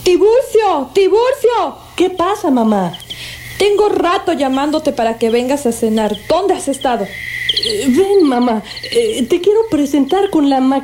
¡Tiburcio! ¡Tiburcio! ¿Qué pasa, mamá? Tengo rato llamándote para que vengas a cenar. ¿Dónde has estado? Ven, mamá. Te quiero presentar con la